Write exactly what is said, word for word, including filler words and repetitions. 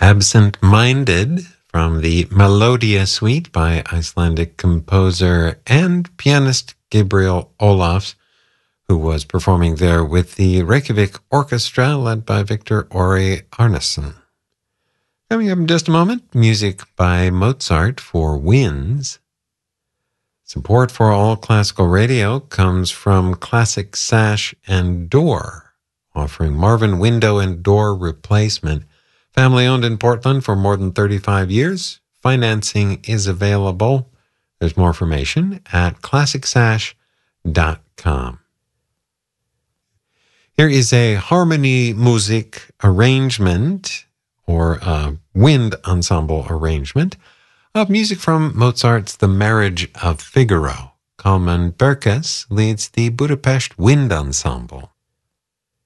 Absent-Minded from the Melodia Suite by Icelandic composer and pianist Gabriel Olafs, who was performing there with the Reykjavik Orchestra led by Victor Ore Arneson. Coming up in just a moment, music by Mozart for Winds. Support for All Classical Radio comes from Classic Sash and Door, offering Marvin window and door replacement. Family owned in Portland for more than thirty-five years. Financing is available. There's more information at classic sash dot com. Here is a harmony music arrangement or a wind ensemble arrangement of music from Mozart's The Marriage of Figaro. Kalman Berkes leads the Budapest Wind Ensemble.